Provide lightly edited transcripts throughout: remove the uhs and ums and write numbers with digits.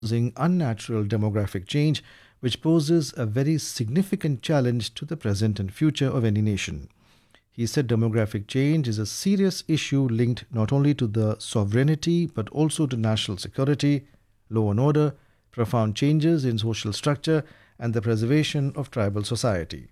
causing unnatural demographic change, which poses a very significant challenge to the present and future of any nation. He said demographic change is a serious issue linked not only to the sovereignty but also to national security, law and order, profound changes in social structure, and the preservation of tribal society.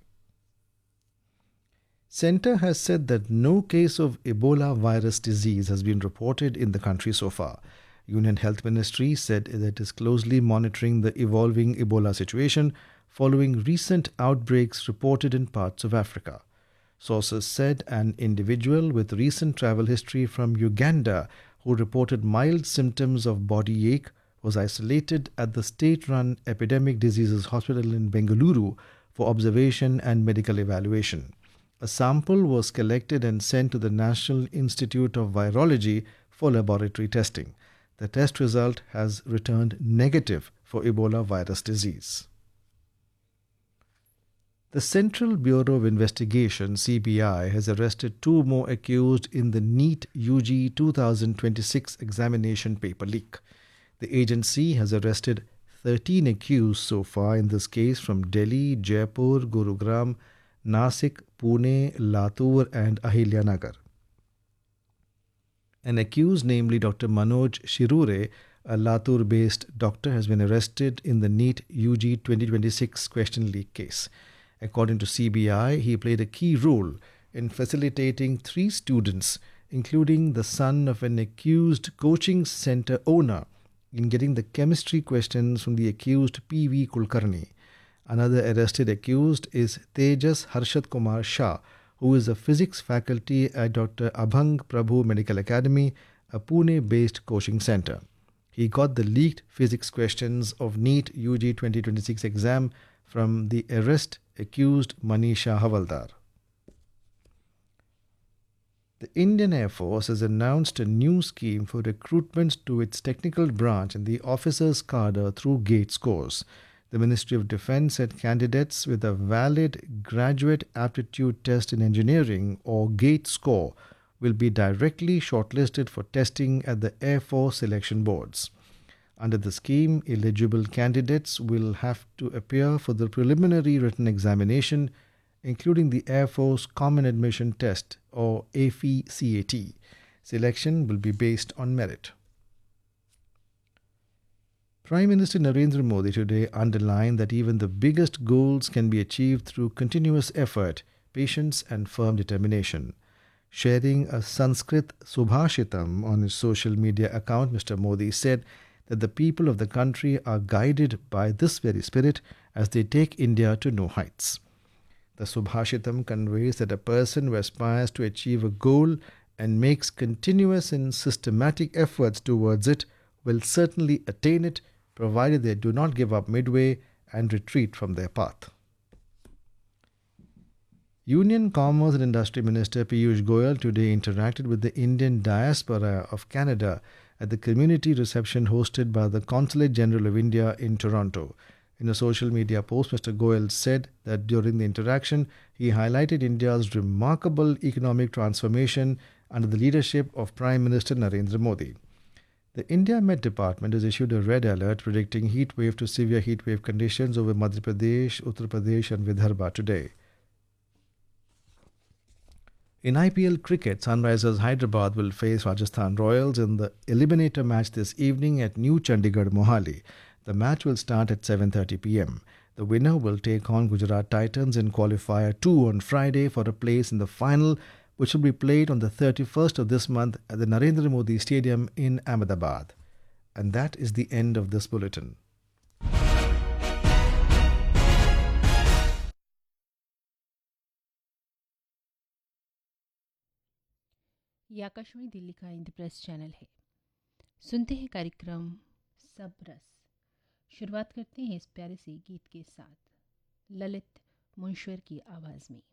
Centre has said that no case of Ebola virus disease has been reported in the country so far. Union Health Ministry said that it is closely monitoring the evolving Ebola situation following recent outbreaks reported in parts of Africa. Sources said an individual with recent travel history from Uganda who reported mild symptoms of body ache was isolated at the state-run Epidemic Diseases Hospital in Bengaluru for observation and medical evaluation. A sample was collected and sent to the National Institute of Virology for laboratory testing. The test result has returned negative for Ebola virus disease. The Central Bureau of Investigation (CBI) has arrested two more accused in the NEET UG 2026 examination paper leak. The agency has arrested 13 accused so far in this case from Delhi, Jaipur, Gurugram, Nasik, Pune, Latur, and Ahilya-Nagar. An accused, namely Dr. Manoj Shirure, a Latur-based doctor, has been arrested in the NEET UG 2026 question leak case. According to CBI, he played a key role in facilitating 3 students, including the son of an accused coaching center owner, in getting the chemistry questions from the accused P.V. Kulkarni. Another arrested accused is Tejas Harshad Kumar Shah, who is a physics faculty at Dr. Abhang Prabhu Medical Academy, a Pune-based coaching center. He got the leaked physics questions of NEET UG 2026 exam from the arrest accused Manisha Havaldar. The Indian Air Force has announced a new scheme for recruitment to its technical branch and the officers' cadre through GATE scores. The Ministry of Defence said candidates with a valid Graduate Aptitude Test in Engineering or GATE score will be directly shortlisted for testing at the Air Force selection boards. Under the scheme, eligible candidates will have to appear for the preliminary written examination, including the Air Force Common Admission Test or AFE-CAT. Selection will be based on merit. Prime Minister Narendra Modi today underlined that even the biggest goals can be achieved through continuous effort, patience, and firm determination. Sharing a Sanskrit Subhashitam on his social media account, Mr. Modi said that the people of the country are guided by this very spirit as they take India to new heights. The Subhashitam conveys that a person who aspires to achieve a goal and makes continuous and systematic efforts towards it will certainly attain it, provided they do not give up midway and retreat from their path. Union Commerce and Industry Minister Piyush Goyal today interacted with the Indian diaspora of Canada at the community reception hosted by the Consulate General of India in Toronto. In a social media post, Mr. Goyal said that during the interaction, he highlighted India's remarkable economic transformation under the leadership of Prime Minister Narendra Modi. The India Met Department has issued a red alert predicting heat wave to severe heat wave conditions over Madhya Pradesh, Uttar Pradesh and Vidarbha today. In IPL cricket, Sunrisers Hyderabad will face Rajasthan Royals in the eliminator match this evening at New Chandigarh, Mohali. The match will start at 7:30 p.m. The winner will take on Gujarat Titans in Qualifier 2 on Friday for a place in the final, which will be played on the 31st of this month at the Narendra Modi Stadium in Ahmedabad. And that is the end of this bulletin. ये आकाशवाणी दिल्ली का Indraprastha channel है। सुनते हैं कार्यक्रम सब रस। शुरुआत करते हैं इस प्यारे से गीत के साथ, ललित मुंशवर की आवाज़ में।